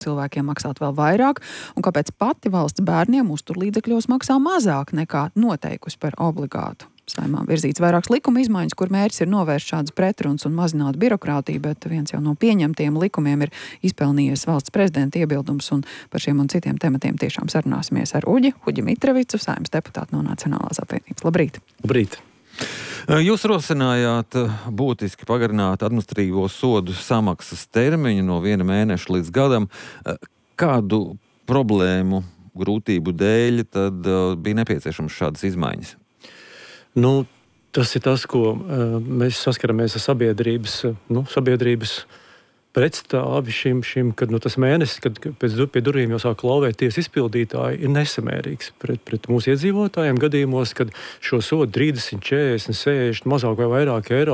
cilvēkiem maksāt vēl vairāk, un kāpēc pati valsts bērniem uzturlīdzekļos maksā mazāk nekā noteikusi par obligātu. Saimā virzīts vairākas likuma izmaiņas, kur mērķis ir novērst šādas pretrunas un mazināt birokrātiju, bet viens jau no pieņemtiem likumiem ir izpelnījies valsts prezidenta iebildums, un par šiem un citiem tematiem tiešām sarunāsimies ar Uģi Mitravicu, Saeimas deputātu no Nacionālās apvienības. Labrīt! Labrīt! Jūs rosinājāt būtiski pagarināt administratīvo sodu samaksas termiņu no 1 mēneša līdz gadam. Kādu problēmu, grūtību dēļ tad bija nepieciešams šādas izmaiņas? Tas ir tas, ko mēs saskaramies ar sabiedrības pretstāvi šim, kad tas mēnesis, kad pie durvīm jau sāk klauvēt tiesas izpildītāji, ir nesamērīgs pret mūsu iedzīvotājiem gadījumos, kad šo sodu 30, 40, 60, mazāk vai vairāk eiro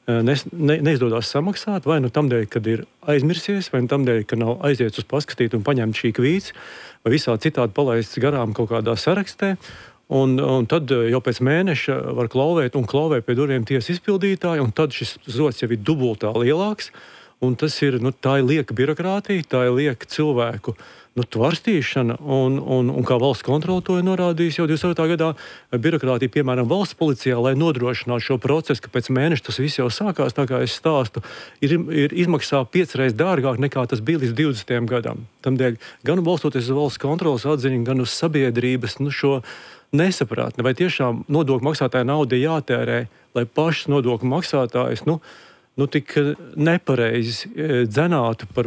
neizdodas samaksāt, vai tamdēļ, kad ir aizmirsies, vai tamdēļ, ka nav aiziet uz paskatīt un paņemt šī kvīts, vai visā citādi palaists garām kaut kādā sarakstē. Un tad jau pēc mēneša var klauvēt pie durvīm tiesas izpildītāji, un tad šis sods jau ir dubultā lielāks. Un tas ir, tā ir lieka birokrātija, tā ir lieka cilvēku tvarstīšana, un kā valsts kontrole to ir norādījusi jau 27. gadā, birokrātija, piemēram, valsts policijā, lai nodrošinātu šo procesu, ka pēc mēneša tas viss jau sākās, tā kā es stāstu, ir izmaksā 5 reizes dārgāk nekā tas bija līdz 20. gadam. Tamdēļ gan balstoties uz valsts kontroles atziņu, gan uz sabiedrības šo nesaprātni, vai tiešām nodokļu maksātāja nauda jātērē, lai pašs nodokļu maksātājs tik nepareizi dzenātu par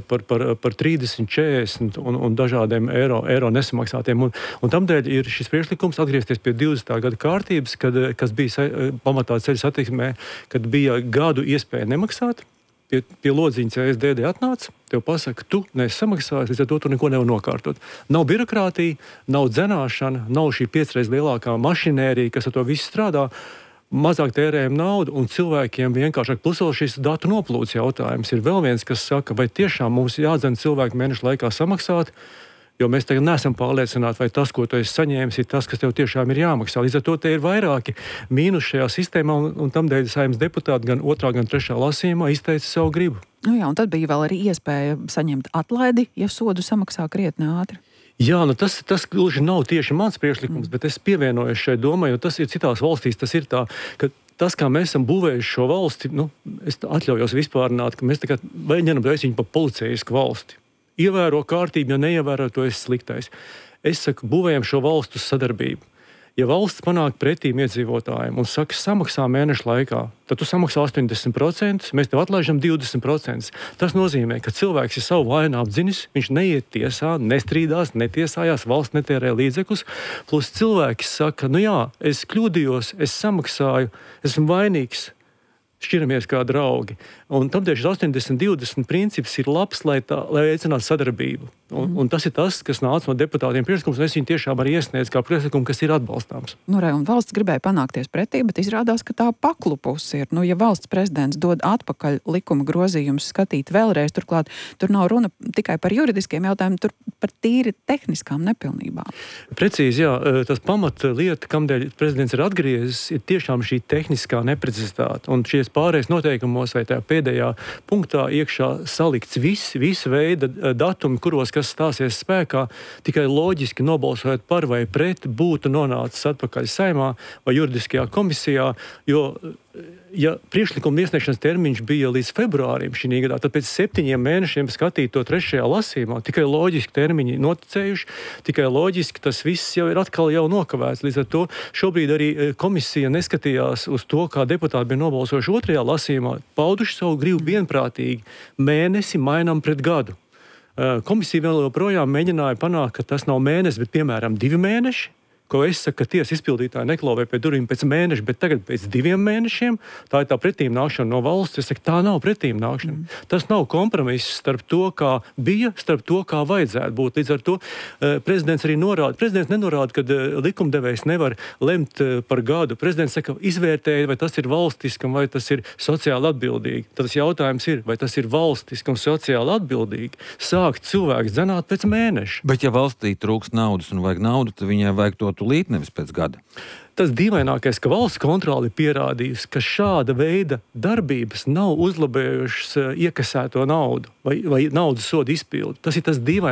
30, 40 un dažādiem eiro nesamaksātiem. Un tamdēļ ir šis priekšlikums atgriezties pie 20. gada kārtības, kas bija pamatā ceļu satiksmē, kad bija gadu iespēja nemaksāt. Pie lodziņa CSDD atnāca, tev pasaka, tu neesi samaksājis, līdz ar to tu neko nevar nokārtot. Nav birokrātija, nav dzenāšana, nav šī 5 reizes lielākā mašinērija, kas ar to visu strādā. Mazāk tērējam naudu, un cilvēkiem vienkāršāk plus vēl šis datu noplūdes jautājums. Ir vēl viens, kas saka, vai tiešām mums jādzen cilvēku mēnešu laikā samaksāt, jo mēs tagad neesam pārliecināti, vai tas, ko tu esi saņēmis, ir tas, kas tev tiešām ir jāmaksā. Līdz ar to te ir vairāki mīnus šajā sistēmā, un tamdēļ Saeimas deputāti gan 2. gan 3. lasījumā izteica savu gribu. Jā, un tad bija vēl arī iespēja saņemt atlaidi, ja sodu samaksā krietni ātri. Jā, tas gluži nav tieši mans priekšlikums, bet es pievienojos šai domai, jo tas ir citās valstīs, tas ir tā, ka tas, kā mēs esam būvējuši šo valsti, es atļaujos vispārināt, ka mēs ņemam viņu pa policijisku valsti. Ievēro kārtību, ja neievēro, to esi sliktais. Es saku, būvējam šo valstu sadarbību. Ja valsts panāk pretīm iedzīvotājiem un saka, samaksā mēnešu laikā, tad tu samaksā 80%, mēs tev atlaižam 20%. Tas nozīmē, ka cilvēks ir savu vainu apdzinis, viņš neiet tiesā, nestrīdās, netiesājās, valsts netērē līdzekļus, plus cilvēks saka, es kļūdījos, es samaksāju, esmu vainīgs, šķiramies kā draugi. Un tāpēc šis 80-20 princips ir labs, lai veicinātu sadarbību. Un tas ir tas, kas nāca no deputātiem priekšlikums, un es viņu tiešām arī iesniedzu kā priekšlikumu, kas ir atbalstāms. Un valsts gribēja panākties pretī, bet izrādās, ka tā paklupusi ir. Ja valsts prezidents dod atpakaļ likuma grozījumus skatīt vēlreiz, turklāt tur nav runa tikai par juridiskiem jautājumiem, tur par tīri tehniskām nepilnībām. Precīzi, jā. Tas pamata lieta, kamdēļ prezidents ir atgriezis, ir tiešām šī tehniskā neprecizitāte. Un šies pārējais noteikumos vai tajā pēdējā punktā iekšā salikts visi veida datumi, kuros kas stāsies spēkā, tikai loģiski nobalsojot par vai pret būtu nonācis atpakaļ Saeimā vai juridiskajā komisijā, jo ja priekšlikuma iesniegšanas termiņš bija līdz februārim šī gadā, tad pēc 7 mēnešiem skatīt to 3. lasījumā, tikai loģiski termiņi noticējuši, tikai loģiski tas viss jau ir atkal nokavēts. Līdz ar to šobrīd arī komisija neskatījās uz to, kā deputāti bija nobalsojuši 2. lasījumā, pauduši savu gribu vienprātīgi, mēnesi mainām pret gadu. Komisija vēl joprojām mēģināja panākt, ka tas nav mēnesis, bet piemēram 2 mēneši, ko es saku, ka tiesa izpildītāji neklauvē pie durvīm pēc mēneša, bet tagad pēc 2 mēnešiem, tā ir tā pretīm nākšana no valsts. Es saku, tā nav pretīm nākšana. Tas nav kompromiss starp to, kā bija, starp to, kā vajadzētu būt. Līdz ar to prezidents arī norāda. Prezidents nenorāda, ka likumdevējs nevar lemt par gadu. Prezidents saka, izvērtēja, vai tas ir valstiski un vai tas ir sociāli atbildīgi. Tad tas jautājums ir, vai tas ir valstiski un sociāli atbildīgi sākt cilvēks dzenāt pēc mēneša. Bet ja valstī trūkst naudas un vajag naudu, tad viņai vajag to jau tūlīt, nevis pēc gada. Tas dīvainākais, ka valsts kontrole ir pierādījusi, ka šāda veida darbības nav uzlabējušas iekasēto naudu vai naudas sodu izpildi. Tas ir tas dīvainākais.